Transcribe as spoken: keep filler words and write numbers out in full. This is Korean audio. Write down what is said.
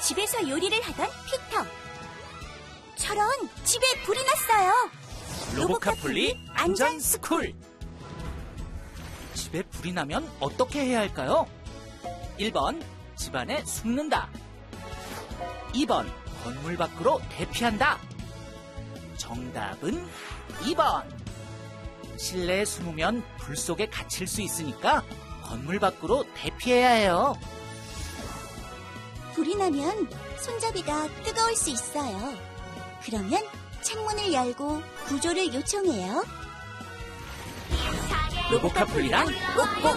집에서 요리를 하던 피터. 저런, 집에 불이 났어요. 로보카폴리 안전 스쿨. 집에 불이 나면 어떻게 해야 할까요? 일 번, 집안에 숨는다. 이 번, 건물 밖으로 대피한다. 정답은 이 번. 실내에 숨으면 불 속에 갇힐 수 있으니까 건물 밖으로 대피해야 해요. 불이 나면 손잡이가 뜨거울 수 있어요. 그러면 창문을 열고 구조를 요청해요. 로보카폴리랑 꼭꼭